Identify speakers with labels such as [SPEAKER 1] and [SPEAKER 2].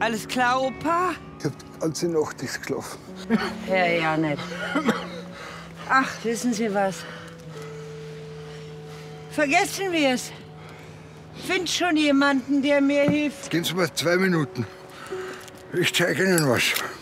[SPEAKER 1] Alles klar, Opa?
[SPEAKER 2] Ich hab die ganze Nacht nicht geschlafen.
[SPEAKER 1] Ja nicht. Ach, wissen Sie was? Vergessen wir es. Find schon jemanden, der mir hilft.
[SPEAKER 2] Geben Sie mir 2 Minuten. Ich zeige Ihnen was.